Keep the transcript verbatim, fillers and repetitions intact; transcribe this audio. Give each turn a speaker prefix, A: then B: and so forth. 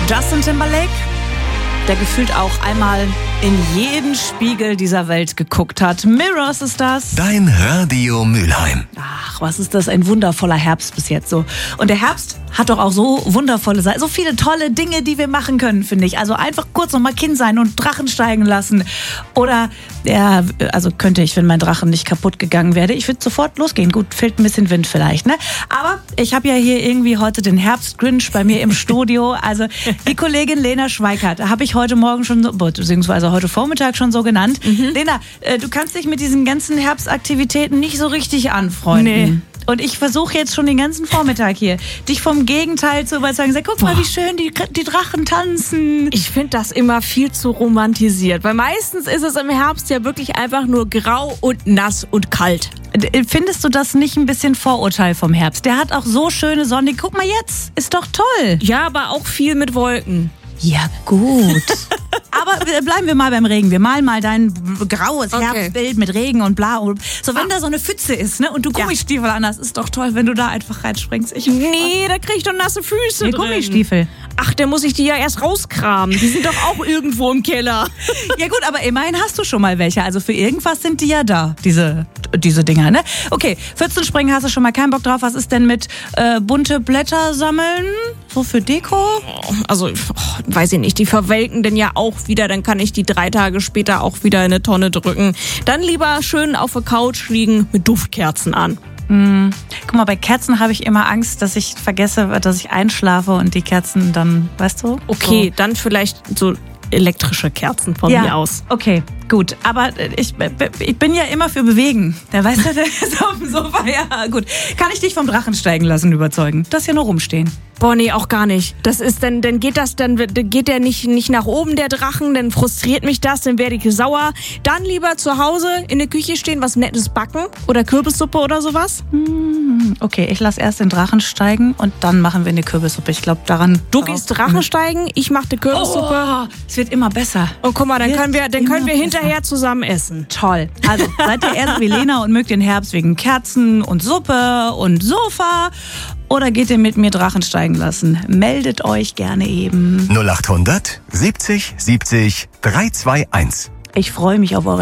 A: Justin Timberlake, der gefühlt auch einmal in jeden Spiegel dieser Welt geguckt hat. Mirrors ist das.
B: Dein Radio Mülheim.
A: Ach, was ist das? Ein wundervoller Herbst bis jetzt so. Und der Herbst hat doch auch so wundervolle Seiten, so viele tolle Dinge, die wir machen können, finde ich. Also einfach kurz noch mal Kind sein und Drachen steigen lassen. Oder, ja, also könnte ich, wenn mein Drachen nicht kaputt gegangen wäre, ich würde sofort losgehen. Gut, fehlt ein bisschen Wind vielleicht, ne? Aber ich habe ja hier irgendwie heute den Herbst-Grinch bei mir im Studio. Also die Kollegin Lena Schweikart, habe ich heute Morgen schon, beziehungsweise heute Vormittag schon so genannt. Mhm. Lena, äh, du kannst dich mit diesen ganzen Herbstaktivitäten nicht so richtig anfreunden. Nee. Und ich versuche jetzt schon den ganzen Vormittag hier, dich vom Gegenteil zu überzeugen. Sag, guck mal, wie schön die, die Drachen tanzen.
C: Ich finde das immer viel zu romantisiert, weil meistens ist es im Herbst ja wirklich einfach nur grau und nass und kalt.
A: Findest du das nicht ein bisschen Vorurteil vom Herbst? Der hat auch so schöne Sonne. Guck mal jetzt, ist doch toll.
C: Ja, aber auch viel mit Wolken.
A: Ja, gut. Aber bleiben wir mal beim Regen. Wir malen mal dein graues
C: Okay.
A: Herbstbild mit Regen und bla. Und so, wenn ah. da so eine Pfütze ist, ne, und du Gummistiefel ja. an hast, ist doch toll, wenn du da einfach reinspringst. Ich
C: nee, da krieg ich doch nasse Füße
A: die
C: drin.
A: Gummistiefel.
C: Ach, dann muss ich die ja erst rauskramen. Die sind doch auch irgendwo im Keller.
A: Ja gut, aber immerhin hast du schon mal welche. Also für irgendwas sind die ja da, diese, diese Dinger, ne? Okay, vierzehn springen hast du schon mal keinen Bock drauf. Was ist denn mit äh, bunte Blätter sammeln? So für Deko?
C: Also, oh, weiß ich nicht. Die verwelken denn ja auch wieder. Dann kann ich die drei Tage später auch wieder in eine Tonne drücken. Dann lieber schön auf der Couch liegen mit Duftkerzen an.
A: Hm. Guck mal, bei Kerzen habe ich immer Angst, dass ich vergesse, dass ich einschlafe und die Kerzen dann, weißt du?
C: Okay,
A: so.
C: Dann vielleicht so elektrische Kerzen von
A: ja,
C: mir aus.
A: Okay, gut. Aber ich, ich bin ja immer für Bewegen. Der weiß ja, der ist auf dem Sofa. Ja, gut. Kann ich dich vom Drachen steigen lassen überzeugen? Das hier nur rumstehen.
C: Boah, nee, auch gar nicht. Das ist dann, dann geht das, dann geht der nicht, nicht nach oben, der Drachen, dann frustriert mich das, dann werde ich sauer. Dann lieber zu Hause in der Küche stehen, was Nettes backen oder Kürbissuppe oder sowas.
A: Okay, ich lasse erst den Drachen steigen und dann machen wir eine Kürbissuppe. Ich glaube, daran...
C: Du gehst Drachen steigen, ich mache die Kürbissuppe.
A: Oh, es wird immer besser.
C: Und guck mal, dann
A: wird
C: können wir, dann können wir hinterher
A: besser.
C: zusammen essen.
A: Toll. Also, seid ihr erst wie Lena und mögt den Herbst wegen Kerzen und Suppe und Sofa? Oder geht ihr mit mir Drachen steigen lassen? Meldet euch gerne eben.
B: null acht hundert siebzig siebzig drei zwei eins.
A: Ich freue mich auf eure